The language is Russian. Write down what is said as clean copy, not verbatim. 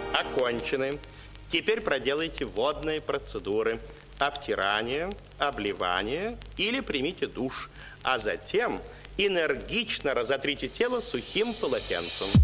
окончены. Теперь проделайте водные процедуры. Обтирание, обливание или примите душ. А затем энергично разотрите тело сухим полотенцем.